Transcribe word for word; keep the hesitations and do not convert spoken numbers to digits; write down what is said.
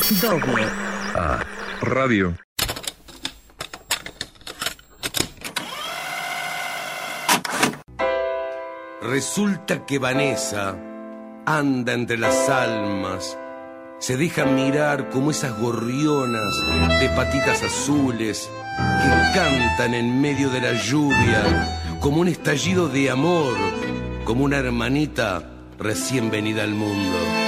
Doble A Radio. Resulta que Vanessa anda entre las almas, se deja mirar como esas gorrionas de patitas azules que cantan en medio de la lluvia, como un estallido de amor, como una hermanita recién venida al mundo.